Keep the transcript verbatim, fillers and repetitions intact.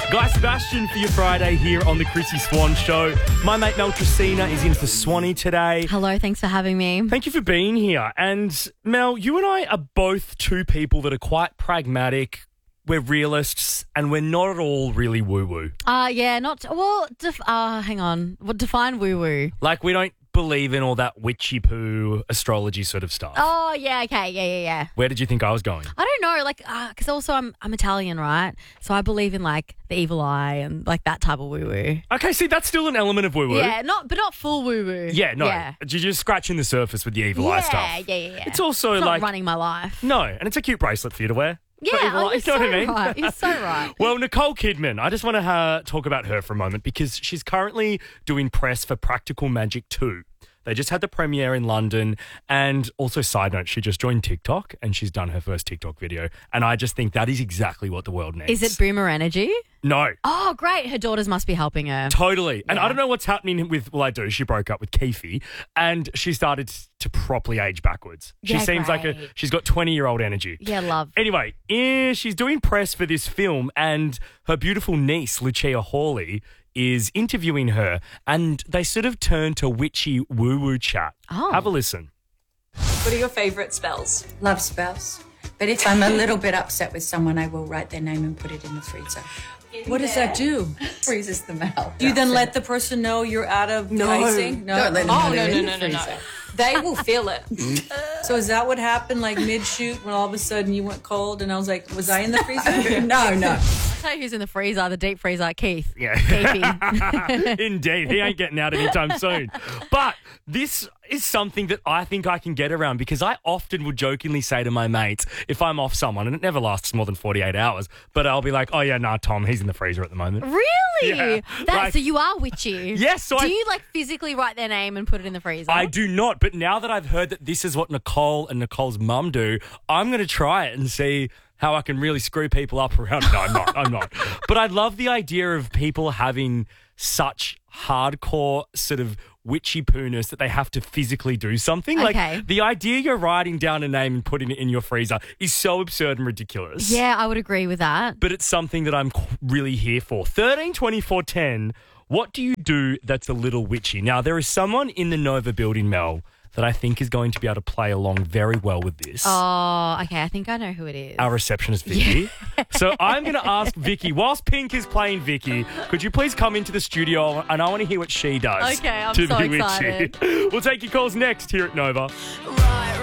Guy Sebastian for your Friday here on the Chrissy Swan Show. My mate Mel Tracina is in for Swanee today. Hello, thanks for having me. Thank you for being here. And Mel, you and I are both two people that are quite pragmatic. We're realists and we're not at all really woo-woo. Uh, yeah, not, well, def- uh, hang on. What define woo-woo? Like we don't believe in all that witchy poo astrology sort of stuff. Oh, yeah, okay, yeah, yeah, yeah. Where did you think I was going? I don't know, like, because uh, also I'm I'm Italian, right? So I believe in, like, the evil eye and, like, that type of woo-woo. Okay, see, that's still an element of woo-woo. Yeah, not, but not full woo-woo. Yeah, no. Yeah, You're just scratching the surface with the evil yeah, eye stuff. Yeah, yeah, yeah. It's also it's like... not running my life. No, and it's a cute bracelet for you to wear. Yeah, Not evil oh, eye, you're you know so what I mean? right. You're so right. Well, Nicole Kidman, I just want to uh, talk about her for a moment because she's currently doing press for Practical Magic two. They just had the premiere in London, and also, side note, she just joined TikTok and she's done her first TikTok video, and I just think that is exactly what the world needs. Is it Boomer Energy? No. Oh, great. Her daughters must be helping her. Totally. And Yeah. I don't know what's happening with, well, I do. She broke up with Keefe and she started to properly age backwards. She Yeah, seems like a, great. she's got twenty-year-old energy. Yeah, love. Anyway, eh, she's doing press for this film and her beautiful niece, Lucia Hawley, is interviewing her and they sort of turn to witchy woo-woo chat. Oh. Have a listen. What are your favourite spells? Love spells. But if I'm a little bit upset with someone, I will write their name and put it in the freezer. What does that do? Freezes them out. Do you then let the person know you're out of No. icing? Don't let them oh, know no, they're no, in no, the no, no. freezer. They will feel it. So is that what happened, like mid-shoot, when all of a sudden you went cold and I was like, was I in the freezer? No, no. I'll tell you who's in the freezer, the deep freezer, Keith. Yeah. Keefy. Indeed. He ain't getting out anytime soon. But this is something that I think I can get around because I often would jokingly say to my mates, if I'm off someone, and it never lasts more than forty-eight hours, but I'll be like, oh, yeah, nah, Tom, he's in the freezer at the moment. Really? Yeah, That, like- so you are witchy? Yes, so Do I- you, like, physically write their name and put it in the freezer? I do not, but now that I've heard that this is what Nicole and Nicole's mum do, I'm going to try it and see how I can really screw people up around. No, I'm not. I'm not. But I love the idea of people having such hardcore sort of witchy pooness that they have to physically do something. Okay. Like the idea you're writing down a name and putting it in your freezer is so absurd and ridiculous. Yeah, I would agree with that. But it's something that I'm really here for. thirteen twenty-four ten. What do you do that's a little witchy? Now, there is someone in the Nova building, Mel, that I think is going to be able to play along very well with this. Oh, okay. I think I know who it is. Our receptionist, Vicky. So I'm going to ask Vicky, whilst Pink is playing Vicky, could you please come into the studio and I want to hear what she does Okay, I'm to so be excited. witchy. We'll take your calls next here at Nova. Right.